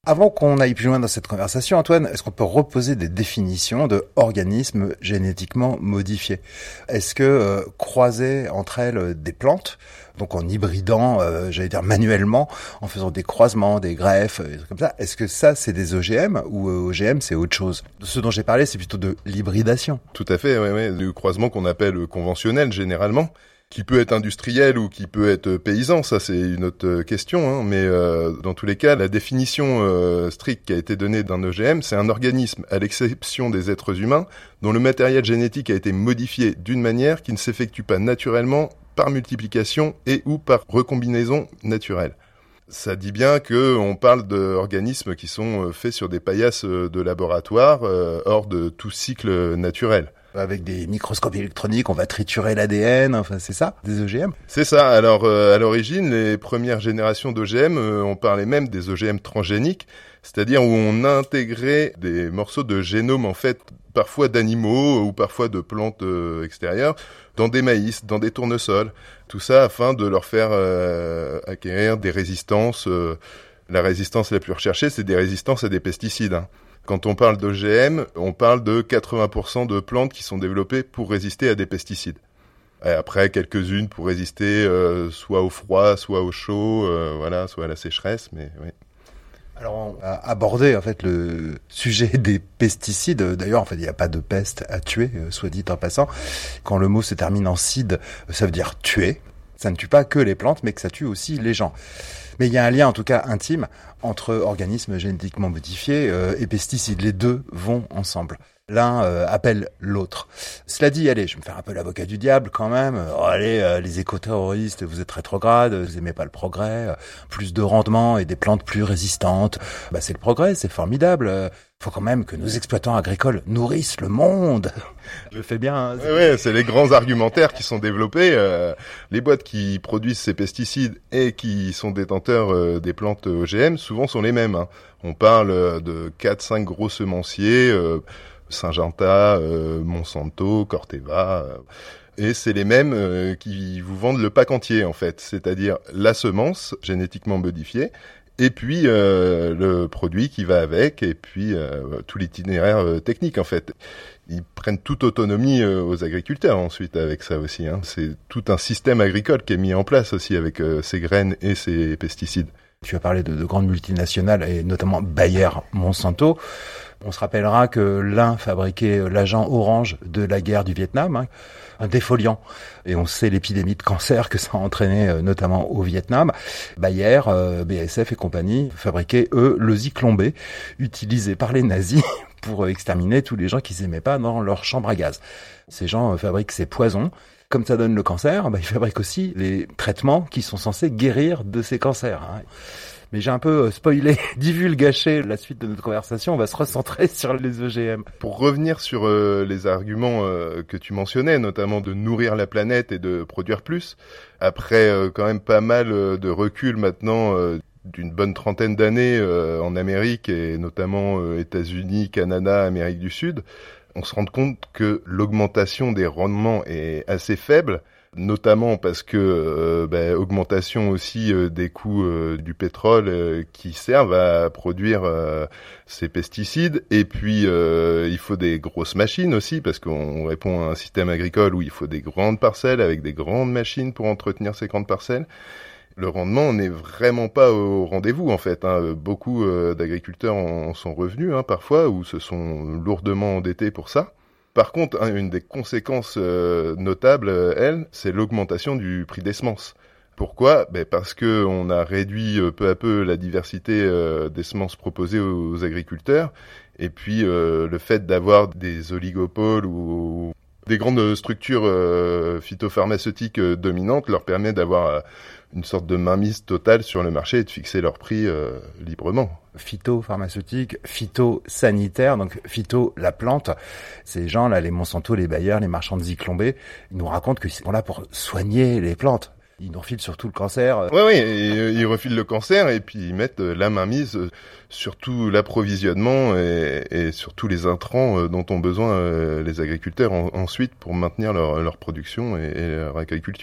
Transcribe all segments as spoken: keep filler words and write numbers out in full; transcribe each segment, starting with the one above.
Avant qu'on aille plus loin dans cette conversation, Antoine, est-ce qu'on peut reposer des définitions de organismes génétiquement modifiés? Est-ce que euh, croiser entre elles des plantes, donc en hybridant, euh, j'allais dire manuellement, en faisant des croisements, des greffes, des trucs comme ça, est-ce que ça c'est des O G M ou euh, O G M c'est autre chose? Ce dont j'ai parlé, c'est plutôt de l'hybridation. Tout à fait, oui, oui. Le croisement qu'on appelle conventionnel généralement, qui peut être industriel ou qui peut être paysan, ça c'est une autre question, hein, mais euh, dans tous les cas, la définition euh, stricte qui a été donnée d'un O G M, c'est un organisme, à l'exception des êtres humains, dont le matériel génétique a été modifié d'une manière qui ne s'effectue pas naturellement par multiplication et ou par recombinaison naturelle. Ça dit bien que on parle d'organismes qui sont faits sur des paillasses de laboratoire, euh, hors de tout cycle naturel. Avec des microscopes électroniques, on va triturer l'A D N, enfin c'est ça, des O G M? C'est ça. Alors euh, à l'origine, les premières générations d'O G M, euh, on parlait même des O G M transgéniques, c'est-à-dire où on intégrait des morceaux de génome en fait, parfois d'animaux ou parfois de plantes euh, extérieures, dans des maïs, dans des tournesols. Tout ça afin de leur faire euh, acquérir des résistances. Euh, la résistance la plus recherchée, c'est des résistances à des pesticides, hein. Quand on parle d'O G M, on parle de quatre-vingts pour cent de plantes qui sont développées pour résister à des pesticides. Et après, quelques-unes pour résister euh, soit au froid, soit au chaud, euh, voilà, soit à la sécheresse, mais oui. Alors, on a abordé en fait le sujet des pesticides. D'ailleurs, en fait, il n'y a pas de peste à tuer, euh, soit dit en passant. Quand le mot se termine en cide, ça veut dire tuer. Ça ne tue pas que les plantes, mais que ça tue aussi les gens. Mais il y a un lien, en tout cas intime, entre organismes génétiquement modifiés euh, et pesticides. Les deux vont ensemble. L'un euh, appelle l'autre. Cela dit, allez, je vais me faire un peu l'avocat du diable quand même. Oh, allez, euh, les éco-terroristes, vous êtes rétrogrades, vous aimez pas le progrès. Euh, plus de rendement et des plantes plus résistantes. Bah, c'est le progrès, c'est formidable. Euh, faut quand même que nos exploitants agricoles nourrissent le monde. Je le fais bien. Hein, c'est... Oui, c'est les grands argumentaires qui sont développés. Euh, les boîtes qui produisent ces pesticides et qui sont détenteurs euh, des plantes O G M, souvent sont les mêmes, hein. On parle euh, de quatre cinq gros semenciers, euh, Syngenta, euh, Monsanto, Corteva, euh, et c'est les mêmes euh, qui vous vendent le pack entier en fait, c'est-à-dire la semence génétiquement modifiée, et puis euh, le produit qui va avec, et puis euh, tout l'itinéraire euh, technique en fait. Ils prennent toute autonomie euh, aux agriculteurs ensuite avec ça aussi, hein. C'est tout un système agricole qui est mis en place aussi avec euh, ces graines et ces pesticides. Tu as parlé de, de grandes multinationales et notamment Bayer, Monsanto. On se rappellera que l'un fabriquait l'agent orange de la guerre du Vietnam, hein, un défoliant. Et on sait l'épidémie de cancer que ça a entraîné euh, notamment au Vietnam. Bayer, euh, B A S F et compagnie fabriquaient, eux, le Zyklon B, utilisé par les nazis pour euh, exterminer tous les gens qui s'aimaient pas dans leur chambre à gaz. Ces gens euh, fabriquent ces poisons. Comme ça donne le cancer, bah, ils fabriquent aussi les traitements qui sont censés guérir de ces cancers, hein. Mais j'ai un peu spoilé, divulgaché la suite de notre conversation. On va se recentrer sur les O G M. Pour revenir sur euh, les arguments euh, que tu mentionnais, notamment de nourrir la planète et de produire plus, après euh, quand même pas mal euh, de recul maintenant, euh, d'une bonne trentaine d'années euh, en Amérique et notamment euh, États-Unis, Canada, Amérique du Sud, on se rend compte que l'augmentation des rendements est assez faible, notamment parce que euh, bah, augmentation aussi euh, des coûts euh, du pétrole euh, qui servent à produire euh, ces pesticides, et puis euh, il faut des grosses machines aussi parce qu'on répond à un système agricole où il faut des grandes parcelles avec des grandes machines pour entretenir ces grandes parcelles. Le rendement n'est vraiment pas au rendez-vous en fait, hein. Beaucoup euh, d'agriculteurs en sont revenus, hein, parfois, ou se sont lourdement endettés pour ça. Par contre, hein, une des conséquences euh, notables, euh, elle, c'est l'augmentation du prix des semences. Pourquoi ? Ben parce que on a réduit euh, peu à peu la diversité euh, des semences proposées aux, aux agriculteurs, et puis euh, le fait d'avoir des oligopoles ou, ou des grandes structures euh, phytopharmaceutiques euh, dominantes leur permet d'avoir euh, une sorte de mainmise totale sur le marché et de fixer leur prix euh, librement. Phytopharmaceutique, phytosanitaire, donc phyto, la plante. Ces gens-là, les Monsanto, les Bayer, les marchands de Zyklon B, ils nous racontent qu'ils sont là pour soigner les plantes. Ils nous refilent surtout le cancer. Oui, oui, ils refilent le cancer et puis ils mettent la mainmise sur tout l'approvisionnement et, et sur tous les intrants dont ont besoin les agriculteurs en, ensuite pour maintenir leur, leur production et, et leur agriculture.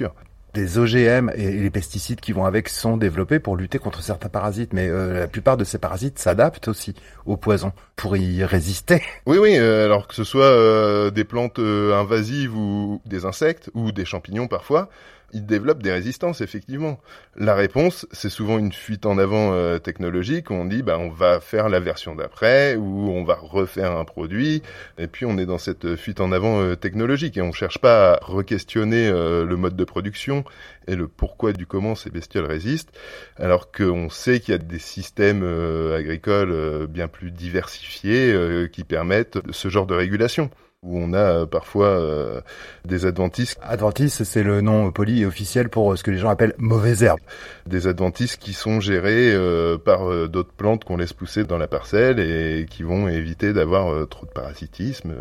des O G M et les pesticides qui vont avec sont développés pour lutter contre certains parasites, mais euh, la plupart de ces parasites s'adaptent aussi aux poisons pour y résister. Oui, oui, euh, alors que ce soit euh, des plantes euh, invasives ou des insectes ou des champignons parfois, ils développent des résistances, effectivement. La réponse, c'est souvent une fuite en avant euh, technologique. On dit, bah, on va faire la version d'après, ou on va refaire un produit, et puis on est dans cette fuite en avant euh, technologique, et on cherche pas à re-questionner euh, le mode de production et le pourquoi du comment ces bestioles résistent, alors qu'on sait qu'il y a des systèmes euh, agricoles euh, bien plus diversifiés euh, qui permettent ce genre de régulation, où on a euh, parfois euh, des adventices. Adventices, c'est le nom poli et officiel pour ce que les gens appellent mauvaises herbes. Des adventices qui sont gérés euh, par euh, d'autres plantes qu'on laisse pousser dans la parcelle et qui vont éviter d'avoir euh, trop de parasitisme.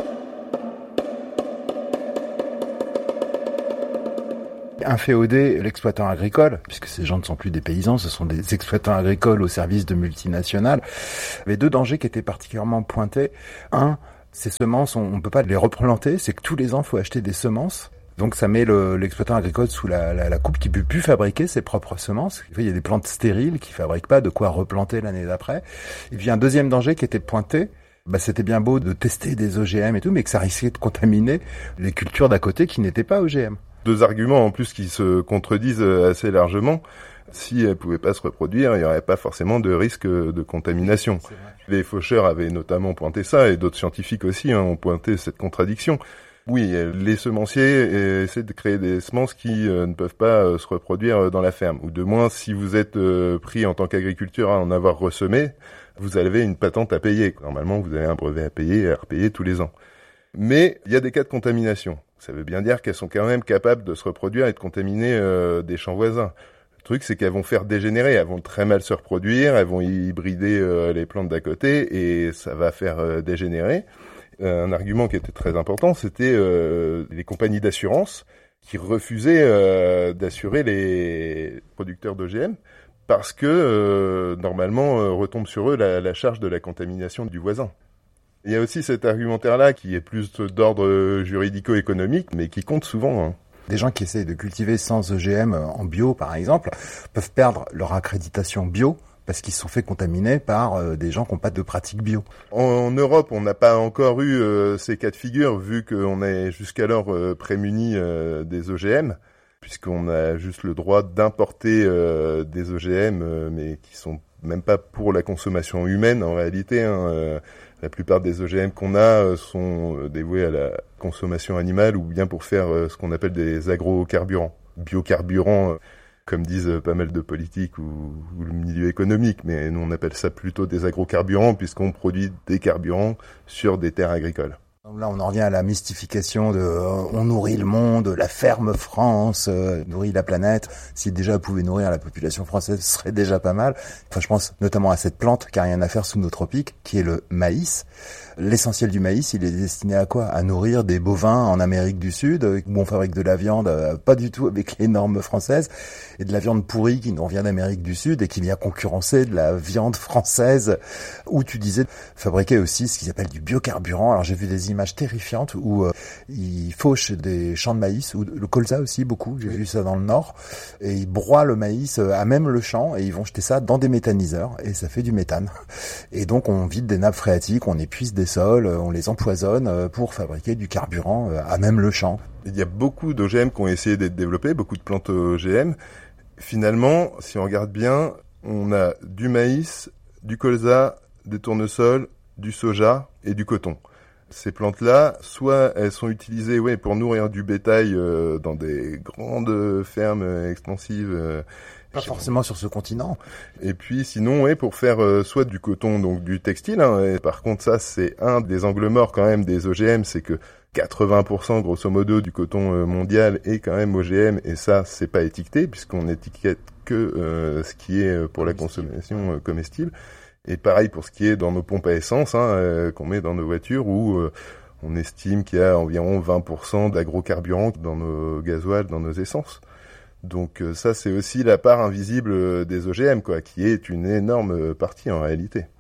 Inféoder l'exploitant agricole, puisque ces gens ne sont plus des paysans, ce sont des exploitants agricoles au service de multinationales, il y avait deux dangers qui étaient particulièrement pointés. Un, ces semences, on ne peut pas les replanter, c'est que tous les ans, il faut acheter des semences. Donc ça met le, l'exploitant agricole sous la, la, la coupe qui ne peut plus fabriquer ses propres semences. Il y a des plantes stériles qui ne fabriquent pas de quoi replanter l'année d'après. Et puis un deuxième danger qui était pointé, bah, c'était bien beau de tester des O G M et tout, mais que ça risquait de contaminer les cultures d'à côté qui n'étaient pas O G M. Deux arguments en plus qui se contredisent assez largement. Si elles pouvaient pas se reproduire, il n'y aurait pas forcément de risque de contamination. Les faucheurs avaient notamment pointé ça, et d'autres scientifiques aussi hein, ont pointé cette contradiction. Oui, les semenciers essaient de créer des semences qui euh, ne peuvent pas euh, se reproduire dans la ferme. Ou de moins, si vous êtes euh, pris en tant qu'agriculteur à en avoir ressemé, vous avez une patente à payer. Normalement, vous avez un brevet à payer et à repayer tous les ans. Mais il y a des cas de contamination. Ça veut bien dire qu'elles sont quand même capables de se reproduire et de contaminer euh, des champs voisins. Le truc, c'est qu'elles vont faire dégénérer, elles vont très mal se reproduire, elles vont hybrider euh, les plantes d'à côté et ça va faire euh, dégénérer. Euh, un argument qui était très important, c'était euh, les compagnies d'assurance qui refusaient euh, d'assurer les producteurs d'O G M parce que euh, normalement euh, retombe sur eux la, la charge de la contamination du voisin. Il y a aussi cet argumentaire-là qui est plus d'ordre juridico-économique, mais qui compte souvent. Hein. Des gens qui essayent de cultiver sans O G M en bio, par exemple, peuvent perdre leur accréditation bio parce qu'ils se sont fait contaminer par euh, des gens qui n'ont pas de pratique bio. En, en Europe, on n'a pas encore eu euh, ces cas de figure, vu qu'on est jusqu'alors euh, prémunis euh, des O G M, puisqu'on a juste le droit d'importer euh, des O G M, euh, mais qui sont même pas pour la consommation humaine en réalité. Hein, euh, la plupart des O G M qu'on a euh, sont dévoués à la consommation animale ou bien pour faire euh, ce qu'on appelle des agrocarburants. Biocarburants, euh, comme disent pas mal de politiques ou, ou le milieu économique, mais nous on appelle ça plutôt des agrocarburants puisqu'on produit des carburants sur des terres agricoles. Là, on en revient à la mystification de euh, on nourrit le monde, la ferme France euh, nourrit la planète. Si déjà elle pouvait nourrir la population française, ce serait déjà pas mal. Enfin, je pense notamment à cette plante qui a rien à faire sous nos tropiques, qui est le maïs. L'essentiel du maïs, il est destiné à quoi? À nourrir des bovins en Amérique du Sud, où on fabrique de la viande, euh, pas du tout avec les normes françaises, et de la viande pourrie qui nous vient d'Amérique du Sud et qui vient concurrencer de la viande française, où tu disais fabriquer aussi ce qu'ils appellent du biocarburant. Alors j'ai vu des images terrifiantes où euh, ils fauchent des champs de maïs, ou le colza aussi beaucoup, j'ai oui. vu ça dans le Nord, et ils broient le maïs à même le champ et ils vont jeter ça dans des méthaniseurs et ça fait du méthane. Et donc on vide des nappes phréatiques, on épuise des sols, on les empoisonne pour fabriquer du carburant à même le champ. Il y a beaucoup d'O G M qui ont essayé d'être développés, beaucoup de plantes O G M. Finalement, si on regarde bien, on a du maïs, du colza, des tournesols, du soja et du coton. Ces plantes-là, soit elles sont utilisées ouais, pour nourrir du bétail euh, dans des grandes fermes extensives. Euh, Pas forcément sur ce continent. Et puis sinon, ouais, pour faire euh, soit du coton, donc du textile. Hein, et par contre, ça, c'est un des angles morts quand même des O G M, c'est que quatre-vingts pour cent grosso modo du coton euh, mondial est quand même O G M, et ça, c'est pas étiqueté, puisqu'on étiquette que euh, ce qui est pour la consommation euh, comestible. Et pareil pour ce qui est dans nos pompes à essence, hein, euh, qu'on met dans nos voitures, où euh, on estime qu'il y a environ vingt pour cent d'agrocarburants dans nos gasoils, dans nos essences. Donc euh, ça, c'est aussi la part invisible des O G M, quoi, qui est une énorme partie en réalité.